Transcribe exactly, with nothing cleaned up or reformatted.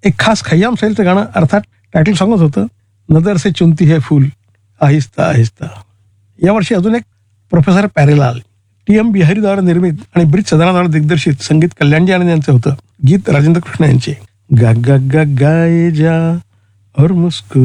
एक खास खय्याम शैलीचं गाणं, अर्थात टायटल सॉंगच होतं, नजर से चुनती है फूल आहिस्ता आहिस्ता. यावर्षी अजून एक प्रोफेसर पॅरेलाल, टी एम बिहारीद्वारा निर्मित आणि ब्रिज सदानाद्वारा दिग्दर्शित, संगीत कल्याणजी आनंद यांचं होतं, गीत राजेंद्र कृष्ण यांचे. गा गा गा गाए जा और मुस्कुरा